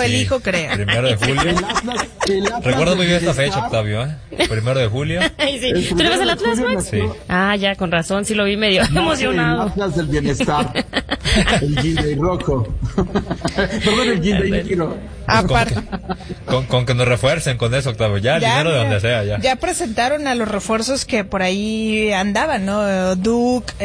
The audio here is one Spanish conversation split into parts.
el hijo, creo. 1 de julio. Recuerdo muy bien esta fecha, Octavio, 1 de julio. Ay, sí. ¿Tú le vas al Atlas, Max? Sí. Ah, ya, con razón, sí lo vi medio emocionado. El Atlas del Bienestar. El Gilday Rocco. Perdón, el Gilday Giro. Aparte. Con que nos refuercen con eso, Octavio. Ya, el dinero de donde sea, ya. Ya presentaron a los refuerzos que por ahí andaban, ¿no? Duke,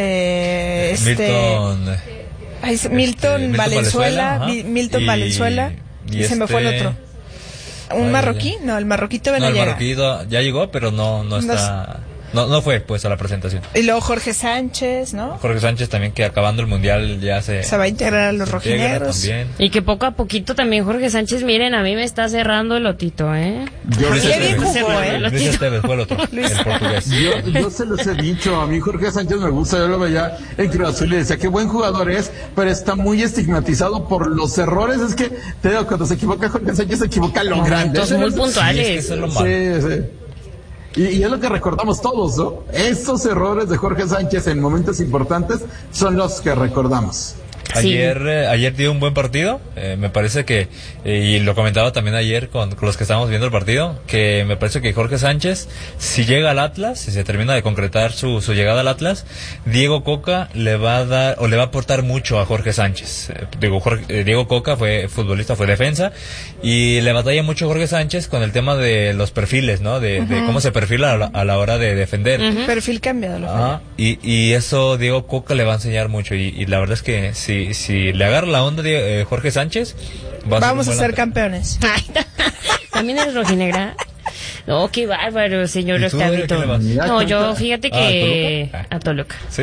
Milton Valenzuela, Milton Valenzuela, y se me fue el otro. ¿Un marroquí? No, el marroquito no llega. El marroquito ya llegó, pero no está... No fue pues a la presentación. Y luego Jorge Sánchez, ¿no? Jorge Sánchez también, que acabando el mundial ya se va a integrar a los rojinegros. Y que poco a poquito también Jorge Sánchez, miren, a mí me está cerrando el otito, Luis Esteves fue el otro, el portugués. Yo se los he dicho, a mí Jorge Sánchez me gusta, yo lo veía en Cruz Azul y decía qué buen jugador es, pero está muy estigmatizado por los errores. Es que te digo, cuando se equivoca Jorge Sánchez se equivoca lo grande. Son muy puntuales. Sí, es que eso es lo malo. Sí. Y es lo que recordamos todos, ¿no? Estos errores de Jorge Sánchez en momentos importantes son los que recordamos. Ayer dio un buen partido, me parece que, y lo comentaba también ayer con los que estábamos viendo el partido, que me parece que Jorge Sánchez, si llega al Atlas, si se termina de concretar su llegada al Atlas, Diego Coca le va a dar, o le va a aportar mucho a Jorge Sánchez. Diego Coca fue futbolista, fue defensa, y le batalla mucho Jorge Sánchez con el tema de los perfiles, ¿no? De cómo se perfila a la hora de defender. Perfil cambiado. Y eso Diego Coca le va a enseñar mucho, y la verdad es que si le agarra la onda de Jorge Sánchez, vamos a ser campeones. También es rojinegra. No, qué bárbaro, señor Octavito. No, yo fíjate que a Toluca. ¿Sí?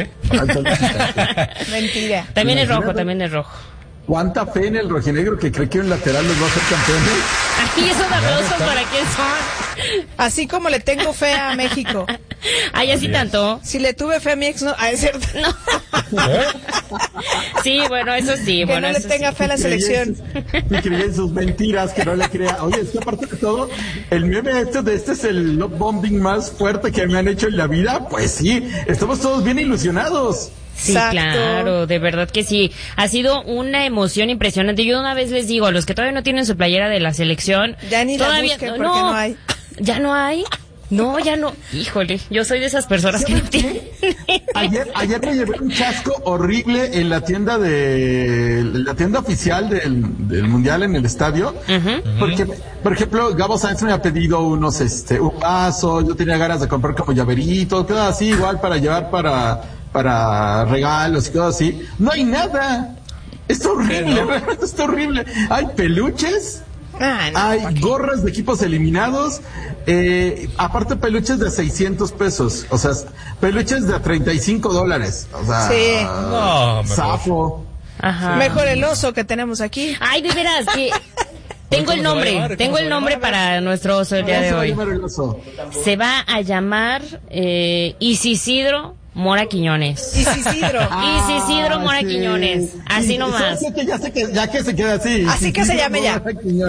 Mentira. También es rojo. ¿Cuánta fe en el rojinegro que cree que un lateral los va a hacer campeones? Aquí esos aplausos para quién son. Así como le tengo fe a México. Ay, así tanto. Si le tuve fe a mi ex, no. Es cierto. No. Sí, bueno, eso sí. Que bueno, no le tenga fe a la selección. Y creía en sus mentiras, que no le crea. Oye, es que aparte de todo, el meme este es el love bombing más fuerte que me han hecho en la vida. Pues sí, estamos todos bien ilusionados. Sí, claro, de verdad que sí. Ha sido una emoción impresionante. Yo una vez les digo, a los que todavía no tienen su playera de la selección, ya ni todavía la busquen porque no hay. ¿Ya no hay? No, ya no. Híjole, yo soy de esas personas que no tienen. Ayer me llevé un chasco horrible en la tienda oficial del mundial en el estadio. Porque, por ejemplo, Gabo Sáenz me ha pedido un vaso, yo tenía ganas de comprar como llaveritos, cosas así, igual para llevar para regalos y cosas así. No hay nada. Está horrible, realmente está horrible. Hay peluches. Hay gorras de equipos eliminados, aparte peluches de $600, o sea, peluches de $35, o sea, sí. Zafo. Ajá. Mejor el oso que tenemos aquí. Ay, de veras, que tengo el nombre para nuestro oso el día de hoy. Se va a llamar Isidro Mora Quiñones. Isidro Mora Quiñones. Así nomás. Ya que se queda así. Así que se llame ya.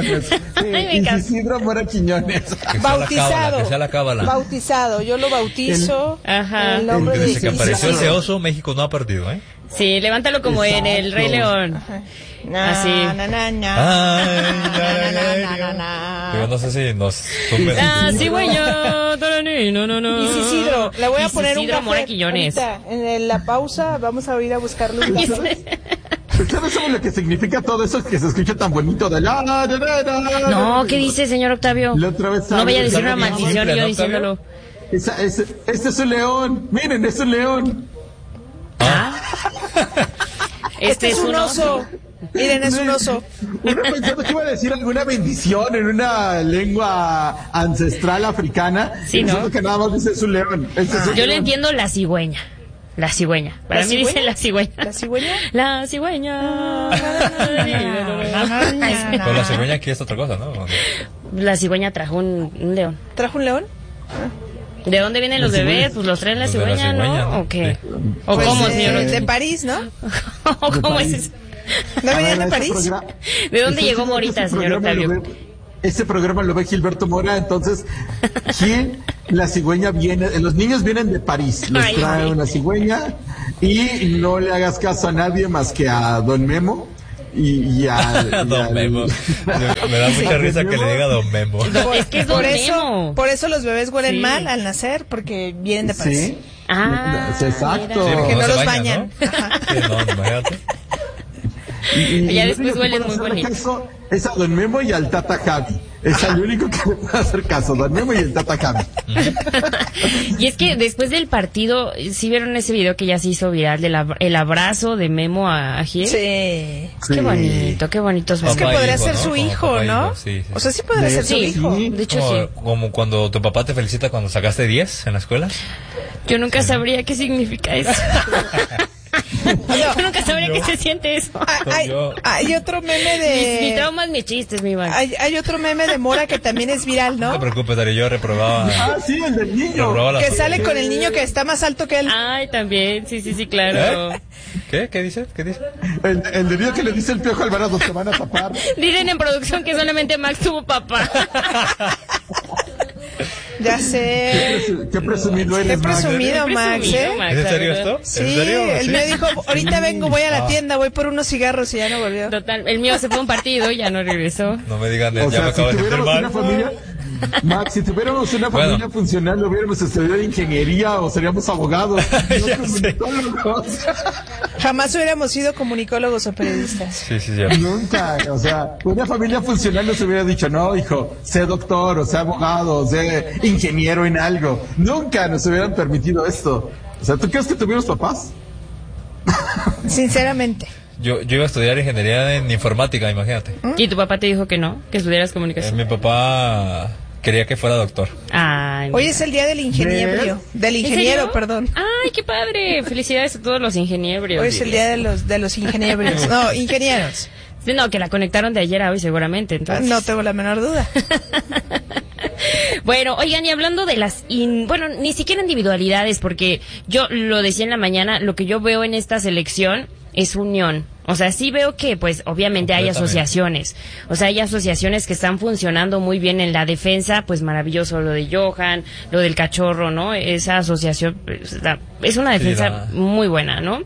Isidro Mora Quiñones. Bautizado. Que sea la cábala. Bautizado. Yo lo bautizo. Ajá. El nombre Desde que apareció ese oso, México no ha perdido, ¿eh? Sí, levántalo como en el Rey León. Así. Yo no sé si nos... cigüeña, no. Isidro, le voy a poner un café Mora Quiñones. En la pausa vamos a ir a buscarlo. ¿Ustedes saben lo que significa todo eso que se escucha tan bonito de la? No, ¿qué dice, señor Octavio? No vaya a decir una maldición y yo diciéndolo. Este es un león. Miren, es un león. Este es un oso. Miren, es un oso. Uno pensando que iba a decir alguna bendición en una lengua ancestral africana. Sí, ¿no? Que nada más dice es un león. Yo le entiendo la cigüeña. La cigüeña. Para mí dice la cigüeña. ¿La cigüeña? La cigüeña. Pero la cigüeña aquí es otra cosa, ¿no? La cigüeña trajo un león. ¿Trajo un león? ¿De dónde vienen los bebés? Pues los traen la cigüeña, ¿no? ¿O qué? ¿O pues cómo, señor? De París, ¿no? ¿O cómo es eso? ¿No venían de París? ¿De dónde llegó Morita, señor Octavio? Este programa lo ve Gilberto Mora, entonces la cigüeña viene, los niños vienen de París, los trae una cigüeña y no le hagas caso a nadie más que a Don Memo y Don Memo. Me da mucha risa que le diga Don Memo. Es que es Don Memo. Por eso los bebés huelen mal al nacer, porque vienen de panza. Sí. Exacto. Sí, porque no los bañan, bañan. ¿no? Sí, no, imagínate. Y ya después huelen muy bonito. Es a Don Memo y al Tata Javi. Es el único que le puede hacer caso, Don Memo y el Tata Javi. Y es que después del partido, ¿sí vieron ese video que ya se hizo viral el abrazo de Memo a Gil? Sí. Qué bonito, qué bonitos. Es que podría ser ¿no? su hijo, ¿no? Sí. O sea, sí podría ser su hijo. De hecho, sí. Como cuando tu papá te felicita cuando sacaste 10 en la escuela. Yo nunca sabría qué significa eso. Yo nunca sabría qué se siente eso. Hay otro meme de... Mi trauma es mis chistes, mi man. Hay otro meme de Mora que también es viral, ¿no? No te preocupes, Darío, yo reprobaba. Sí, el del niño. Que sale con el niño que está más alto que él. Ay, también, sí, claro. ¿Qué? ¿Qué dice? El del niño que le dice el Piojo Alvarado, te van a tapar. Dicen en producción que solamente Max tuvo papá. Ya sé. Qué presumido eres, Qué presumido, Max, ¿eh? ¿Es en serio esto? Sí, ¿En serio? él me dijo, ahorita vengo, voy a la tienda, voy por unos cigarros y ya no volvió. Total, el mío se fue a un partido y ya no regresó. No me digan, O ya me sea, si acabo de sentir tuviéramos mal. una familia, Max, si tuviéramos una familia funcional, lo hubiéramos estudiado ingeniería o seríamos abogados. Ya sé. Jamás hubiéramos sido comunicólogos o periodistas. Sí, ya. Nunca, o sea, una familia funcional nos hubiera dicho, no, hijo, sé doctor, o sé abogado, o sé ingeniero en algo. Nunca nos hubieran permitido esto. O sea, ¿tú crees que tuvimos papás? Sinceramente. Yo iba a estudiar ingeniería en informática, imagínate. ¿Y tu papá te dijo que no? ¿Que estudiaras comunicación? Mi papá quería que fuera doctor. Ay, hoy es el día del ingeniero. Del ingeniero, perdón. Ay, qué padre. Felicidades a todos los ingenieros. Hoy es el día de los ingenieros. No, ingenieros. No, que la conectaron de ayer a hoy seguramente. Entonces. No tengo la menor duda. Bueno, oigan, y hablando de las... bueno, ni siquiera individualidades, porque yo lo decía en la mañana, lo que yo veo en esta selección es unión. O sea, sí veo que, pues, obviamente hay asociaciones. O sea, hay asociaciones que están funcionando muy bien en la defensa, pues maravilloso lo de Johan, lo del Cachorro, ¿no? Esa asociación es una defensa muy buena, ¿no?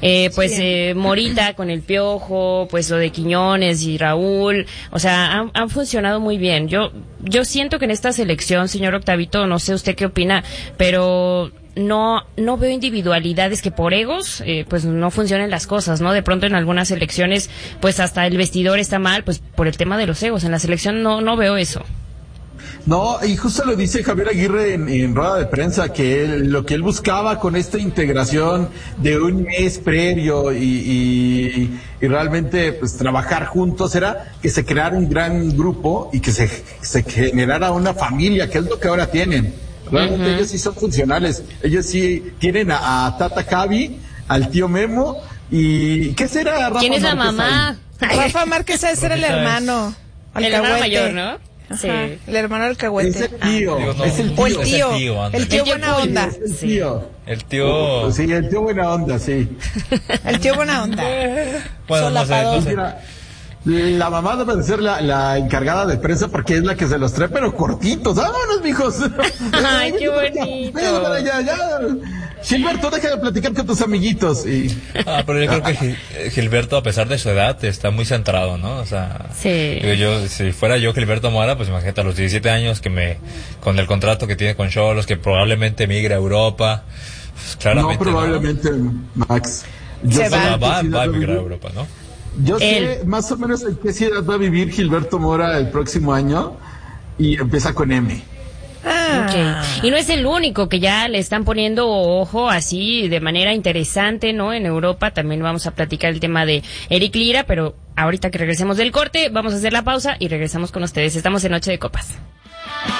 Morita con el Piojo, pues lo de Quiñones y Raúl, o sea, han funcionado muy bien. Yo siento que en esta selección, señor Octavito, no sé usted qué opina, pero no veo individualidades que por egos pues no funcionen las cosas, ¿no? De pronto en algunas selecciones pues hasta el vestidor está mal pues por el tema de los egos. En la selección no veo eso. No, y justo lo dice Javier Aguirre en rueda de prensa, que lo que él buscaba con esta integración de un mes previo y realmente pues trabajar juntos era que se creara un gran grupo y que se generara una familia, que es lo que ahora tienen. Realmente ellos sí son funcionales. Ellos sí tienen a Tata Javi, al tío Memo y ¿qué será Rafa? ¿Quién es la mamá? Rafa Márquez era el hermano. El hermano mayor, ¿no? Sí. El hermano alcahuete. Es el tío. Es el tío. O el tío. El tío buena onda. El tío. El tío. Sí, el tío buena onda, sí. El tío buena onda. Bueno, no sé. Mira, la mamá debe de ser la encargada de prensa porque es la que se los trae, pero cortitos. ¡Vámonos, mijos! ¡Ay, qué bonito! Ya. Gilberto, deja de platicar con tus amiguitos. Pero yo creo que Gilberto, a pesar de su edad, está muy centrado, ¿no? O sea, sí. Digo, si fuera yo Gilberto Mora, pues imagínate a los 17 años con el contrato que tiene con Xolos, que probablemente migre a Europa. Pues, claramente. No, probablemente, ¿no? Max. Va a migrar a Europa, ¿no? Yo sé más o menos en qué ciudad va a vivir Gilberto Mora el próximo año y empieza con M. Okay. Y no es el único que ya le están poniendo ojo así de manera interesante, ¿no? En Europa también vamos a platicar el tema de Eric Lira, pero ahorita que regresemos del corte vamos a hacer la pausa y regresamos con ustedes. Estamos en Noche de Copas.